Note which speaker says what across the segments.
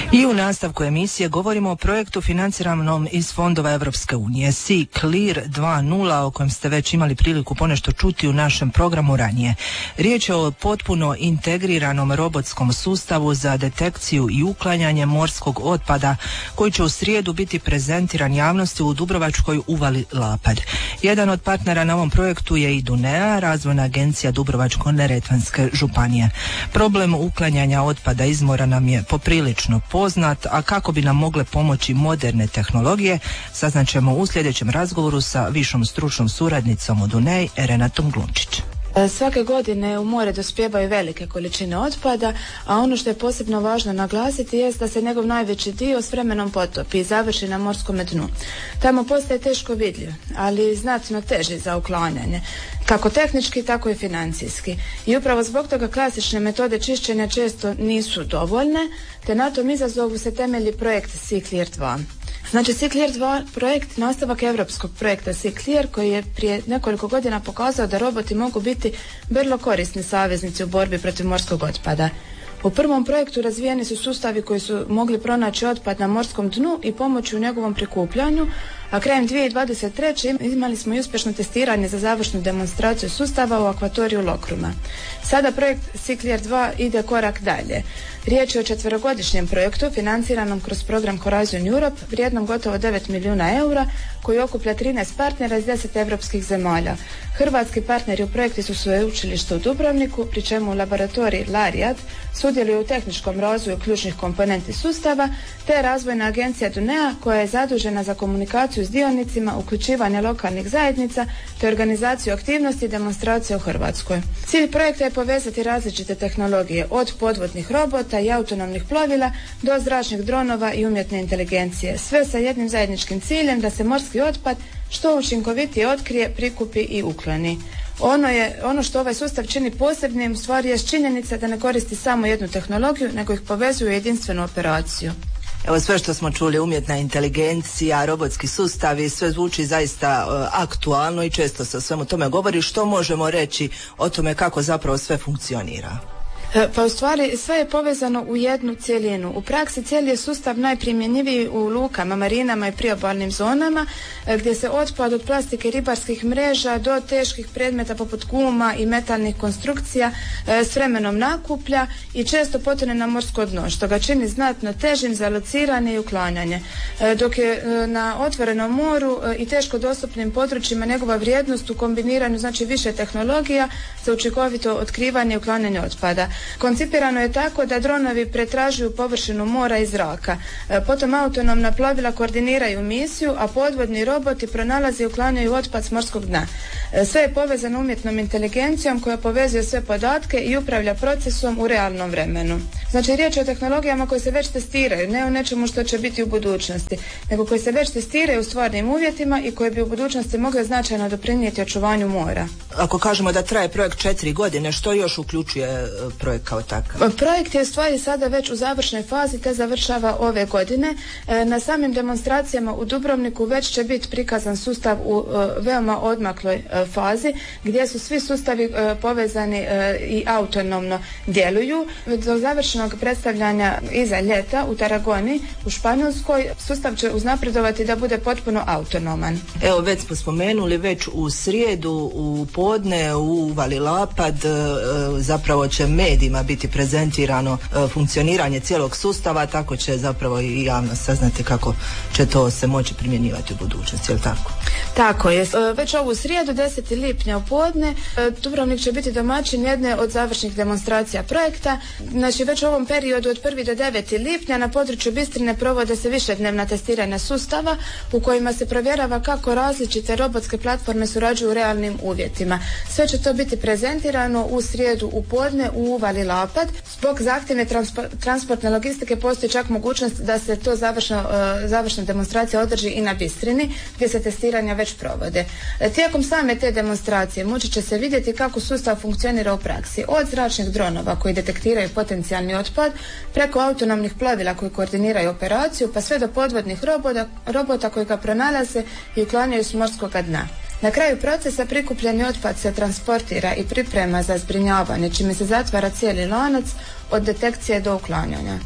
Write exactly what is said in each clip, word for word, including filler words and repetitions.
Speaker 1: I u nastavku emisije govorimo o projektu financiranom iz fondova Europske unije Sea Clear dva nula, o kojem ste već imali priliku ponešto čuti u našem programu ranije. Riječ je o potpuno integriranom robotskom sustavu za detekciju i uklanjanje morskog otpada koji će u srijedu biti prezentiran javnosti u Dubrovačkoj uvali Lapad. Jedan od partnera na ovom projektu je i Dunea, razvojna agencija Dubrovačko-neretvanske županije. Problem uklanjanja otpada iz mora nam je poprilično poznat, a kako bi nam mogle pomoći moderne tehnologije, saznaćemo u sljedećem razgovoru sa višom stručnom suradnicom u Duneji, Renatom Glunčić.
Speaker 2: Svake godine u more dospijevaju velike količine otpada, a ono što je posebno važno naglasiti jest da se njegov najveći dio s vremenom potopi i završi na morskom dnu. Tamo postaje teško vidljiv, ali znatno teži za uklanjanje, kako tehnički, tako i financijski. I upravo zbog toga klasične metode čišćenja često nisu dovoljne, te na tom izazovu se temelji projekt Sea Clear dva. Znači, Sea Clear dva projekt nastavak europskog projekta Sea Clear, koji je prije nekoliko godina pokazao da roboti mogu biti vrlo korisni saveznici u borbi protiv morskog otpada. U prvom projektu razvijeni su sustavi koji su mogli pronaći otpad na morskom dnu i pomoći u njegovom prikupljanju, a krajem dvije tisuće dvadeset treće imali smo i uspješno testiranje za završnu demonstraciju sustava u akvatoriju Lokruma. Sada projekt Sea Clear dva ide korak dalje. Riječ je o četverogodišnjem projektu financiranom kroz program Horizon Europe vrijednom gotovo devet milijuna eura, koji okuplja trinaest partnera iz deset europskih zemalja. Hrvatski partneri u projektu su sveučilište u Dubrovniku, pri čemu laboratorij Lariat sudjeluje u tehničkom razvoju ključnih komponenti sustava, te razvojna agencija Dunea, koja je zadužena za komunikaciju s dionicima, uključivanje lokalnih zajednica te organizaciju aktivnosti i demonstracije u Hrvatskoj. Cilj projekta je povezati različite tehnologije, od podvodnih robota i autonomnih plovila do zračnih dronova i umjetne inteligencije, sve sa jednim zajedničkim ciljem da se morski otpad što učinkovitije otkrije, prikupi i ukloni. Ono, je, ono što ovaj sustav čini posebnim stvari je činjenica da ne koristi samo jednu tehnologiju, nego ih povezuje u jedinstvenu operaciju.
Speaker 1: Evo, sve što smo čuli, umjetna inteligencija, robotski sustavi, sve zvuči zaista uh, aktualno i često se o svemu tome govori. Što možemo reći o tome kako zapravo sve funkcionira?
Speaker 2: Pa u stvari sve je povezano u jednu cjelinu. U praksi cijeli je sustav najprimjenjiviji u lukama, marinama i priobalnim zonama, gdje se otpad od plastike i ribarskih mreža do teških predmeta poput guma i metalnih konstrukcija s vremenom nakuplja i često potone na morsko dno, što ga čini znatno težim za lociranje i uklanjanje. Dok je na otvorenom moru i teško dostupnim područjima njegova vrijednost u kombiniranju znači više tehnologija za učinkovito otkrivanje i uklanjanje otpada. Koncipirano je tako da dronovi pretražuju površinu mora i zraka. Potom autonomna plovila koordiniraju misiju, a podvodni roboti pronalaze i uklanjaju otpad s morskog dna. Sve je povezano umjetnom inteligencijom koja povezuje sve podatke i upravlja procesom u realnom vremenu. Znači, riječ je o tehnologijama koje se već testiraju, ne o nečemu što će biti u budućnosti, nego koje se već testiraju u stvarnim uvjetima i koje bi u budućnosti mogle značajno doprinijeti očuvanju mora.
Speaker 1: Ako kažemo da traje projekt četiri godine, što još uključuje projekt kao takav?
Speaker 2: Projekt je u stvari sada već u završnoj fazi te završava ove godine. Na samim demonstracijama u Dubrovniku već će biti prikazan sustav u veoma odmakloj fazi, gdje su svi sustavi povezani i autonomno djeluju. Do završenog predstavljanja iza ljeta u Tarragoni u Španjolskoj sustav će uznapredovati da bude potpuno autonoman.
Speaker 1: Evo, već smo spomenuli, već u srijedu u podne u uvali Lapad zapravo će medijima biti prezentirano funkcioniranje cijelog sustava, tako će zapravo i javnost saznati kako će to se moći primjenjivati u budućnosti, je li tako?
Speaker 2: Tako je. Već ovu srijedu, desetog lipnja u podne, Dubrovnik će biti domaćin jedne od završnih demonstracija projekta. Znači, već u ovom periodu od prvog do devetog lipnja na području Bistrine provode se višednevna testiranja sustava u kojima se provjerava kako različite robotske platforme surađuju u realnim uvjetima. Sve će to biti prezentirano u srijedu u podne u uvali Lapad. Zbog zahtjevne transpo- transportne logistike postoji čak mogućnost da se to završno, uh, završna demonstracija održi i na Bistrini, gdje se testiranja već provode. Tijekom same te demonstracije moći će se vidjeti kako sustav funkcionira u praksi, od zračnih dronova koji detektiraju potencijalni otpad, preko autonomnih plovila koji koordiniraju operaciju, pa sve do podvodnih robota, robota koji ga pronalaze i uklanjaju s morskoga dna. Na kraju procesa prikupljeni otpad se transportira i priprema za zbrinjavanje, čime se zatvara cijeli lanac od detekcije do uklanjanja.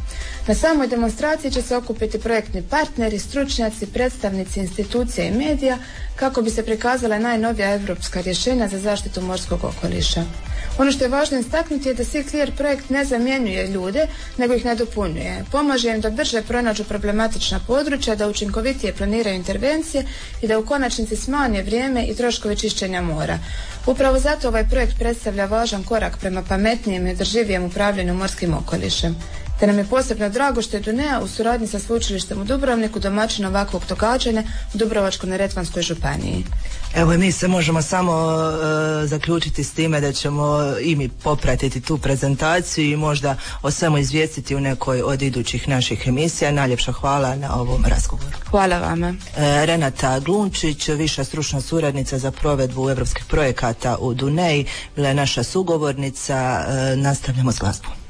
Speaker 2: Na samoj demonstraciji će se okupiti projektni partneri, stručnjaci, predstavnici institucija i medija kako bi se prikazala najnovija europska rješenja za zaštitu morskog okoliša. Ono što je važno istaknuti je da Sea Clear projekt ne zamjenjuje ljude, nego ih nadopunjuje. Pomaže im da brže pronađu problematična područja, da učinkovitije planiraju intervencije i da u konačnici smanje vrijeme i troškove čišćenja mora. Upravo zato ovaj projekt predstavlja važan korak prema pametnijem i održivijem upravljanju morskim okolišem. Te nam je posebno drago što je Dunea u suradnji sa Sveučilištem u Dubrovniku domaćin ovakvog događanja u Dubrovačko-neretvanskoj županiji.
Speaker 1: Evo i mi se možemo samo uh, zaključiti s time da ćemo i mi popratiti tu prezentaciju i možda o svemu izvijestiti u nekoj od idućih naših emisija. Najljepša hvala na ovom razgovoru.
Speaker 2: Hvala vama.
Speaker 1: Uh, Renata Glunčić, viša stručna suradnica za provedbu europskih projekata u Duneji, bila je naša sugovornica. Uh, nastavljamo s glazbom.